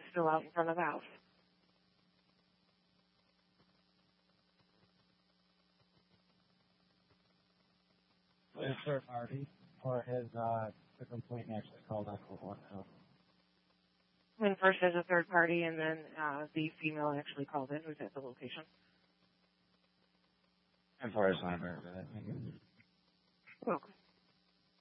still out in front of the house. A third party, or has the complainant actually called 911? When first as a third party, and then the female actually called in, who's at the location. As far as I'm aware of that, Welcome.